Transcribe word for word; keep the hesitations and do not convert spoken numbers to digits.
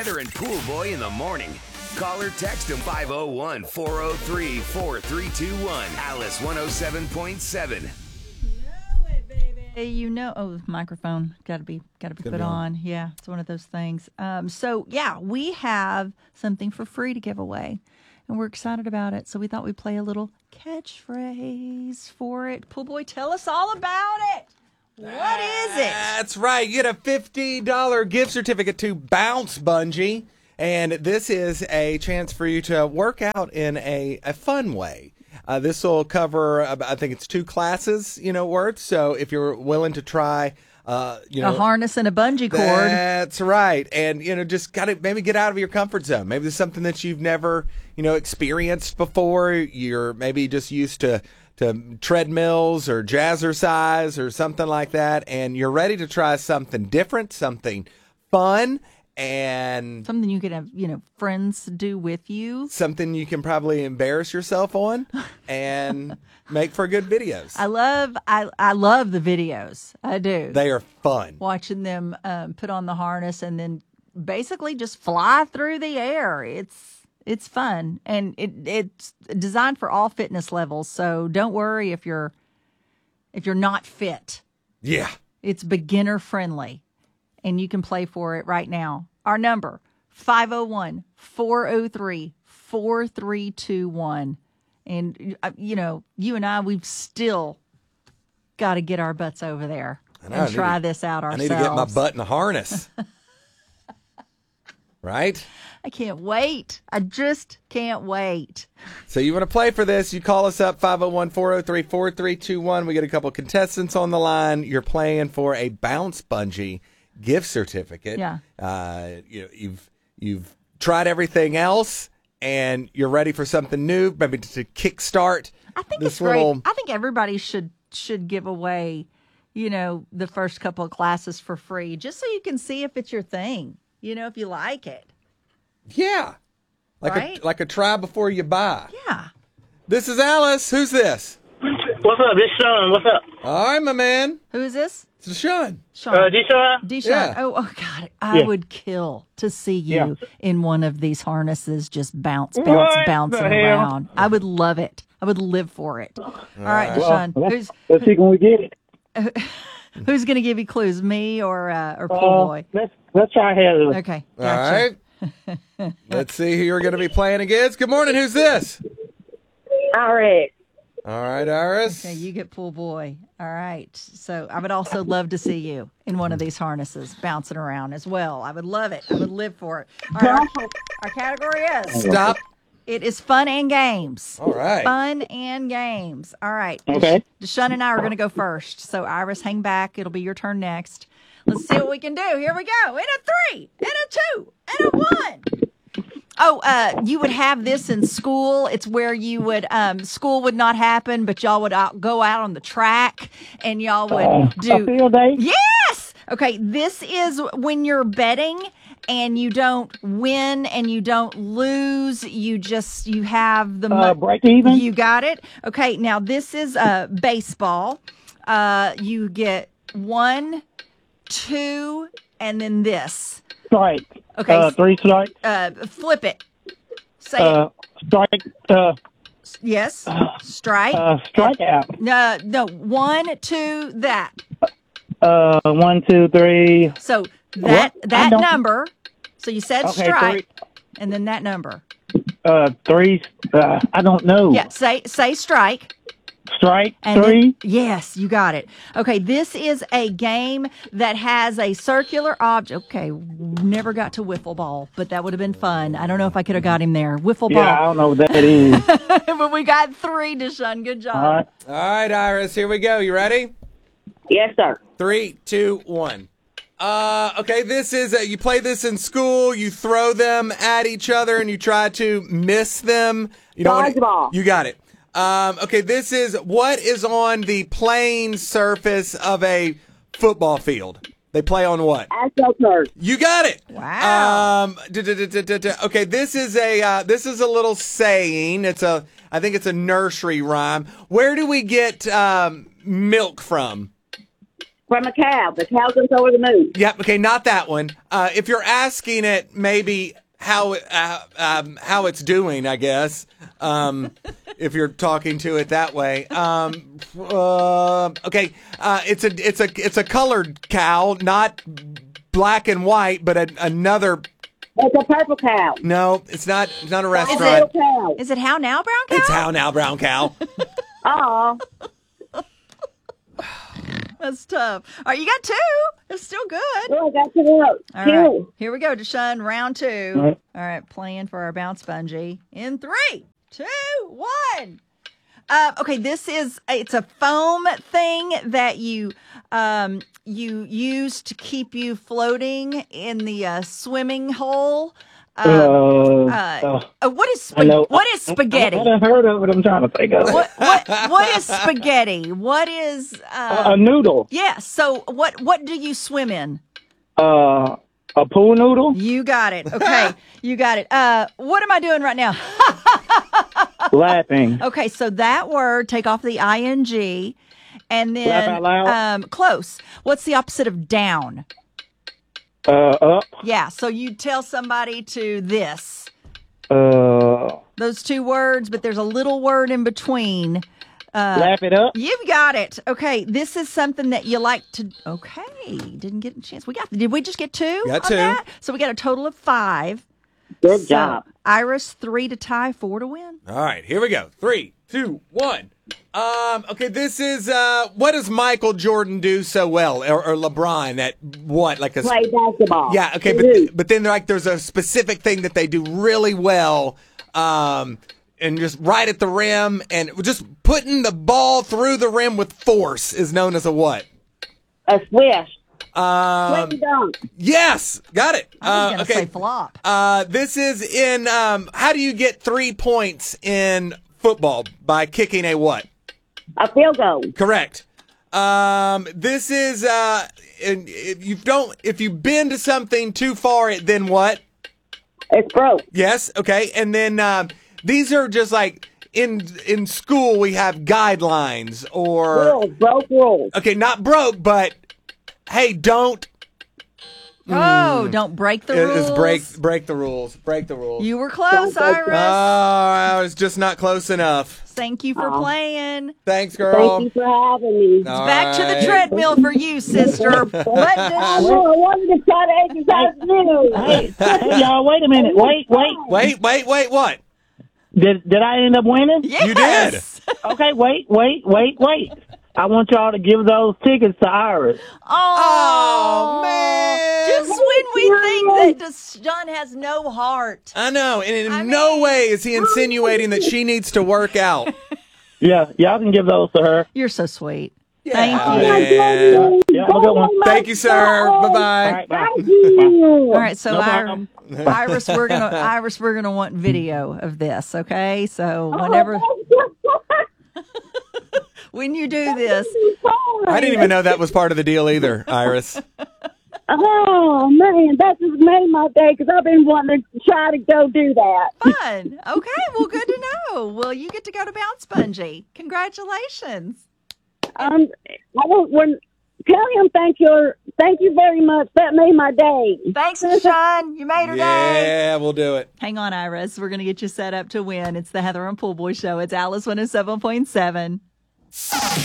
Heather and Pool Boy in the morning. Call or text them five oh one, four oh three, four three two one. Alice one oh seven point seven. Hey, you know, oh, microphone got to be got to be put be on. on. Yeah, it's one of those things. Um, so yeah, we have something for free to give away, and we're excited about it. So we thought we'd play a little catchphrase for it. Pool Boy, tell us all about it. What is it? That's right. You get a fifty dollars gift certificate to Bounce Bungee, and this is a chance for you to work out in a, a fun way. Uh, this will cover, uh, I think it's two classes, you know, worth. So if you're willing to try, uh, you know, A harness and a bungee cord. That's right. And, you know, just got to maybe get out of your comfort zone. Maybe there's something that you've never, you know, experienced before. You're maybe just used to, to treadmills or jazzercise or something like that. And you're ready to try something different, something fun. And Something you could have, you know, friends do with you. something you can probably embarrass yourself on and make for good videos. I love, I, I love the videos. I do. They are fun. Watching them um, put on the harness and then basically just fly through the air. It's it's fun, and it it's designed for all fitness levels. So don't worry if you're if you're not fit. Yeah. It's beginner friendly, and you can play for it right now. Our number, five oh one, four oh three, four three two one. And, uh, you know, you and I, we've still got to get our butts over there I know, and I need try to- this out I ourselves. need to get my butt in a harness. Right? I can't wait. I just can't wait. So you want to play for this, you call us up, five oh one, four oh three, four three two one. We get a couple contestants on the line. You're playing for a Bounce Bungee gift certificate. Yeah. Uh, you know, you've you've tried everything else, and you're ready for something new, maybe to kickstart I think this it's great. little... I think everybody should should give away, you know, the first couple of classes for free, just so you can see if it's your thing. You know, if you like it. Yeah. Like Right? a like a try before you buy. Yeah. This is Alice. Who's this? What's up? This Sean. What's up? All right, my man. Who is this? It's Sean. Sean. Uh, this Sean? Deshaun. Yeah. Oh, oh, God. I Yeah. would kill to see you Yeah. in one of these harnesses just bounce, bounce, What bouncing the hell? around. I would love it. I would live for it. All right, Deshaun. Well, who's let's see when we get it. who's going to give you clues, me or uh, or Pool Uh, Boy? let's let's try Heather. Okay. All Gotcha. right. Let's see who you're going to be playing against. Good morning. Who's this? All right. All right, Iris. Okay, you get Pool Boy. All right. So I would also love to see you in one of these harnesses bouncing around as well. I would love it. I would live for it. All right. Our, our category is Stop. it is fun and games. All right. Fun and games. All right. Okay. Desha- Deshaun and I are going to go first. So Iris, hang back. It'll be your turn next. Let's see what we can do. Here we go. In a three, in a two, in a one. Oh, uh, you would have this in school. It's where you would, um, school would not happen, but y'all would out, go out on the track and y'all would A do. field day? Yes. Okay. This is when you're betting and you don't win and you don't lose. You just, you have the Uh, mo- break even? You got it. Okay. Now this is uh, baseball. Uh, you get one, two, and then this. Strike. Okay. Uh, three strike. Uh, flip it. Say Uh, strike. Uh, it. Yes. Strike. uh, strike out. No, no. One, two, that. Uh, one, two, three. So that What? I that don't- number. So you said Okay, strike, and then that number. Uh, three. Uh, I don't know. Yeah. Say say strike. Strike. And three. then- yes, you got it. Okay, this is a game that has a circular object. Okay, never got to wiffle ball, but that would have been fun. I don't know if I could have got him there. Wiffle Yeah, I ball. don't know what that is. But we got three, Deshaun. Good job. All right. All right, Iris. Here we go. You ready? Yes, sir. Three, two, one. Uh, okay, this is, a, you play this in school, you throw them at each other and you try to miss them. You don't wanna- Dodgeball. You got it. Um, okay, this is, what is on the playing surface of a football field? They play on what? AstroTurf. You got it. Wow. Um, duh, duh, duh, duh, duh, duh. Okay, this is a, uh, this is a little saying. It's a, I think it's a nursery rhyme. Where do we get, um, milk from? From a cow. The cow jumps over the moon. Yep. Okay, not that one. Uh, if you're asking it, maybe how it, uh, um, how it's doing, I guess. Um, if you're talking to it that way. Um, uh, okay. Uh, it's a it's a it's a colored cow, not black and white, but a, another. It's a purple cow. No, it's not. It's not a It's a restaurant. little cow. Is it How Now, Brown Cow? It's How Now, Brown Cow. Aw. That's tough. All right, you got two. It's still good. Oh, I got to work. All Two. right, here we go, Deshaun, round two. All right. All right, playing for our bounce bungee in three, two, one. Uh, okay, this is it's a foam thing that you um, you use to keep you floating in the uh, swimming hole. Um, Uh, uh, uh, uh, what is I know. sp- what is spaghetti? I, I, I heard of it. I'm trying to think of it. What what what is spaghetti? What is uh, A, a noodle. yeah? So what what do you swim in? Uh, a pool noodle. You got it. Okay, you got it. Uh, what am I doing right now? Laughing. Okay, so that word, take off the ing, and then Laugh out loud? um, close. What's the opposite of down? Uh, up. Yeah, so you tell somebody to this. Uh, Those two words, but there's a little word in between. Uh, laugh it up. You've got it. Okay, this is something that you like to. Okay, didn't get a chance. We got. Did we just get two? Got on two. that? So we got a total of five. Good So, job. Iris, three to tie, four to win. All right, here we go. Three, two, one. Um, okay, this is uh, what does Michael Jordan do so well, or, or LeBron at what, like a Play basketball. yeah, okay, Woo. but but then like there's a specific thing that they do really well, um, and just right at the rim, and just putting the ball through the rim with force is known as a what? A swish. Um, Slam dunk. yes, got it. I was Uh, gonna okay, say flop. Uh, this is in. Um, how do you get three points in football by kicking a what? A field goal. Correct. Um, this is uh, and if you don't, if you bend something too far, it then what? It's broke. Yes. Okay. And then um, these are just like in in school we have guidelines or Rules. Broke rules. okay, not broke, but hey, don't Oh, don't break the is rules. break break the rules. Break the rules. You were close, Don't break Iris. Oh, I was just not close enough. Thank you for Aw. playing. Thanks, girl. Thank you for having me. All Back to the right. treadmill for you, sister. Let I this, know, I wanted to try to exercise you. Hey, hey, y'all, wait a minute. Wait, wait. Wait, wait, wait. What? Did did I end up winning? yes. You did. Okay, wait, wait, wait, wait. I want y'all to give those tickets to Iris. Oh, Oh, man. Just when we think that Deshaun has no heart. I know, and in I no mean- way is he insinuating that she needs to work out. Yeah, y'all can give those to her. You're so sweet. Yeah, Thank you. man. Yeah, have a good one. Thank you, sir. Bye All bye. right, bye. Thank you. All right, so No Ir- problem. Iris, we're gonna Iris, we're gonna want video of this. Okay, so whenever when you do this, I didn't even know that was part of the deal either, Iris. Oh, man, that just made my day because I've been wanting to try to go do that. fun. Okay, well, good to know. Well, you get to go to Bounce Bungee. Congratulations. Um, I don't, when, tell him thank you, thank you very much. That made my day. Thanks, Deshaun. You made her day. Yeah, we'll do it. Hang on, Iris. We're gonna get you set up to win. It's the Heather and Pool Boy Show. It's Alice one oh seven point seven.